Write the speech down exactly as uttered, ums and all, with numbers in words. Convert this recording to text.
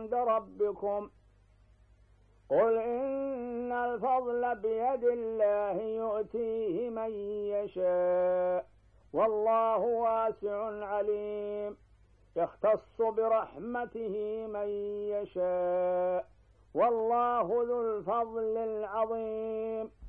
عند ربكم قل إن الفضل بيد الله يؤتيه من يشاء والله واسع عليم يختص برحمته من يشاء والله ذو الفضل العظيم